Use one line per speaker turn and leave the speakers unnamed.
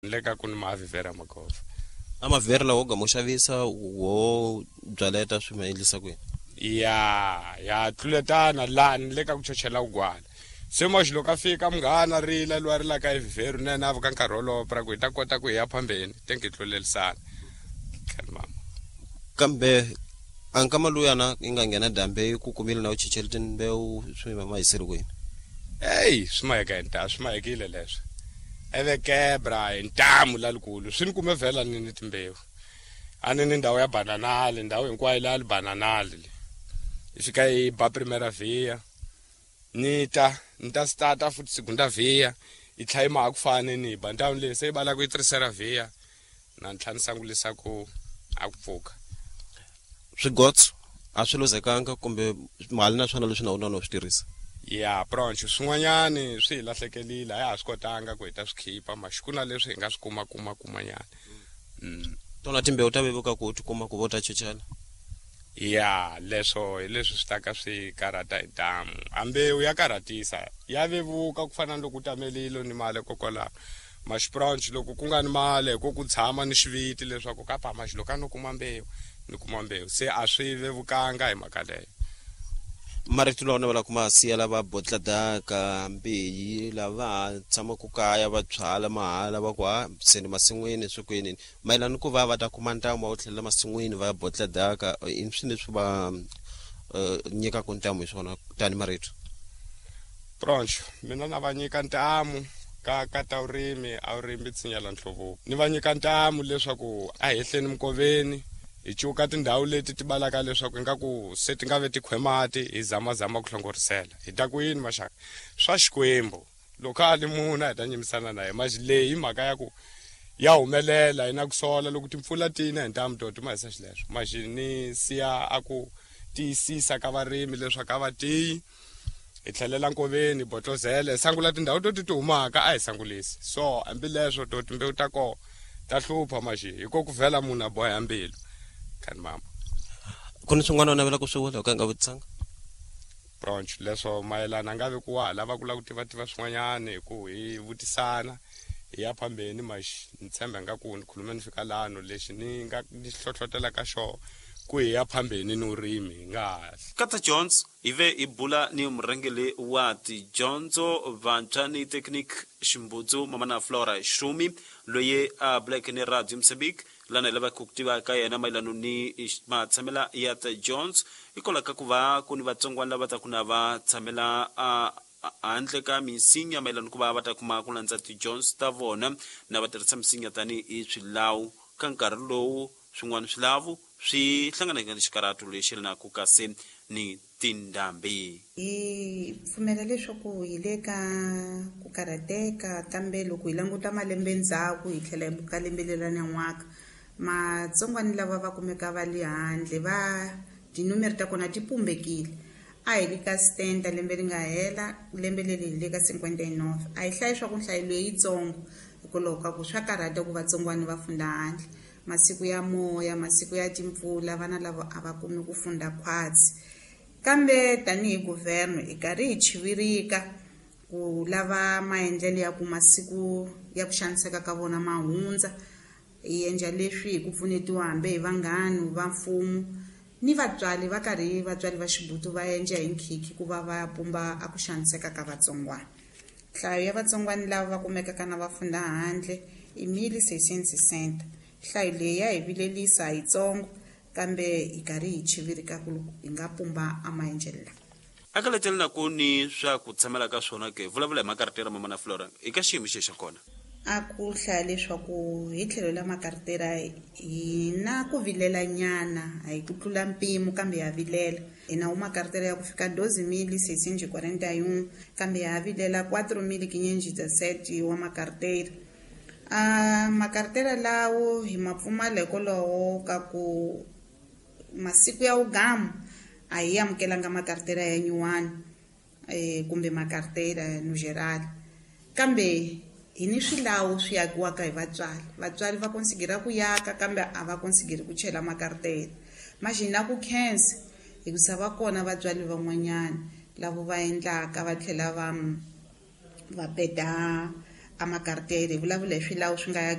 leka ku ni mavhivhera makhova.
Amavhera lawo ga mo xavisa wo byaleta swi ma endlisa kwini?
Ya tluletana lani leka ku chochela ugwala. Se moxi loko a fika munghana rila lwa ri la ka evhero nene a vuka nkarhi wolowo pra ku hi ta kota ku hi ya phambeni tenke hi tlulelisana. Mama.
Kambe ankama luyana inga nghena dambe ku kumile na u chichela timbewu swi ma hisiri kwini?
Hey, swi mahekile leswi. Eve kebra intamu lalikulu swi ni kume vhela ni timbewu. A ni ndhawu ya bananali ndhawu hinkwayo la bananali. Hi fika hi ba primera via. Nita starta futhi segunda via. I tlhayima a ku fane ni ba ndhawu leyi se bala ku tercera via. Na ntlhanu sangulisa ku a ku pfuka.
Swigotso a swi lozekanga kumbe mali na swona leswi na wona no swi tirhisa?
Ya pronto swin'wanyani swi hi lahlekelile a ya ha swi kotanga ku hi ta swi khipa maxikuna leswi hi nga swi kuma nyana.
Tona timbewu ta vevuka ku ti kuma ku vota chichela?
Ya leswo hi leswi swi taka swi karata hi damu ambewu ya karatisa ya vevuka ku fana loko u tamelile ni mali kokwala maxipronchi loko ku nga ni mali ku ku tshama ni xiviti leswaku ka pa maxi loko no kuma mbewu se a swi vevukanga hi mhaka leyo.
Marito lawa va la kuma siya lava botla daka mbeyi lava tshama ku kaya va byala mahala va ku seni masin'wini swikwini mayelana ku va ta kuma ntamu wa tlhela masin'wini va botla daka i swi leswi va nyika ku ntamu hi swona tani Marito?
Pronto mina na va nyika ntamu ka ta urimi a urimi tsinyela nhlovo ni va nyika ntamu leswaku a hehleni Mkoveni hi cuka tindhawu leti ti balaka leswaku ingaku se ti nga ve ti khwemati hi zama ku hlongorisela hi ta ku yini maxaka swa Xikwembu loko a li munhu hi ta nyimisana na yena leyi hi mhaka ya ku ya humelela hi na ku sola loko timpfula tina hi ntamu to ti ma hisa xileswo maxi ni siya a ku tiyisisa ka varimi leswaku a va tiyi hi tlhelela Nkoveni botlozela hi sangula tindhawu to ti humaka a hi sangulisi so hambileswo to timbewu ta koho ta hlupha maxi hi ko ku vhela munhu a boha mbilu. Mama.
Ku ni swin'wana u navela ku swi vula ka nga vutisanga?
Pronto leswo mayelana nga ve ku wa lava ku la ku tiva swin'wanyana hi ku hi vutisana hi ya phambeni maxi ni tshemba nga ku ni khulume ni fika lano lexi ni nga ni hlohlotela ka xona ku hi ya phambeni ni urimi hi nga
Kata Jones ive ibula ni murengeli wa tidyondzo vantshwa ni technique Ximbutsu mama na Flora Shumi loyi a Black ni Radio Mozambique lana lava ku tiva ka yena mayelana ni matshamela ya Jones ikola ka ku va ku ni vatsongwana lava ta ku na va tshamela handle ka misinya mayelana ku va ta kuma ku landza Jones ta vona na va tirhisa misinya tani hi swilawu ka nkarhi lowu swin'wana swilavu swi hlanganaka ni xikaratu lexi na ku kasi ni tindhambi.
Hi pfumela leswaku hi le ka ku karateka kambe loko hi languta malembe ndzhaku hi tlhela hi buka lembe lelana n'waka matsongwana lava va kumeka va le handle va tinumeri ta kona ti pumbekile a hi le ka stenta lembe ri nga hela lembe leri hi le ka 59 a hi hlayi swa ku nhlayo leyitsongo hikwalaho ka ku swa karata ku vatsongwana va funda handle masiku ya moya masiku ya timpfula vana lava a va kumi ku funda khwatsi kambe tanihi guverno hi karhi hi chivirika ku lava maendlelo ya ku masiku ya ku xaniseka ka vona mahundza hi endla leswi hi ku pfunetiwa hambe hi vanghani va mfumo ni vatswari va karhi vatswari va Xibutsu va endla hi nkhikhi ku va va pumba a ku xaniseka ka vatsongwana. Nhlayo ya vatsongwana lava va kumekaka na va funda handle i 1660. Nhlayo leyi ya hi vilelisa hi tsongo kambe hi karhi hi chivirika ku hi nga pumba a maendlelo.
Aka letela na ku ni swa ku tshamela ka swona ke vulavula hi makaratera mama na Flora eka xiyimo xa kona.
A ku hlaya leswaku hi tlhelo la makaratera hi na ku vilela nyana a hi ku tlula mpimo kambe ya vilela hi na makaratera ya ku fika 12,641 kambe ya vilela 4,517 wa makaratera. Makaratera lawo hi mapfumala hikwalaho ka ku masiku ya ugamu a hi amukelanga makaratera ya nyuwani kumbe makaratera no geral kambe hi ni swilawu swi yakiwaka hi vatswari va konsigera ku yaka kambe a va konsigeri ku chela makaratera maxi na ku khensa hi ku sava kona vatswari van'wanyana lavo va endlaka va tlhela va peta amakartere hi vulavula hi swilawu swi nga